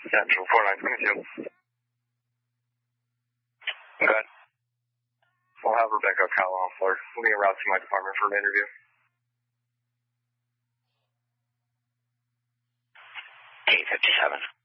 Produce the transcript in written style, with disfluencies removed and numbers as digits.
Central 4922. Okay. We'll have Rebecca Kyle on floor. We'll get route to my department for an interview. 857.